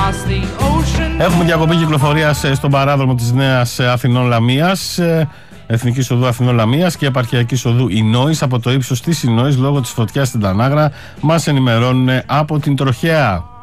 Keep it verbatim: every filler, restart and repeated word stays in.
Έχουμε διακοπή κυκλοφορίας στον παράδρομο της Νέας Αθηνών Λαμίας, Εθνικής Οδού Αθηνών Λαμίας και Επαρχιακής Οδού Ινόης από το ύψος της Ινόης λόγω της φωτιάς στην Τανάγρα, μας ενημερώνουν από την τροχέα.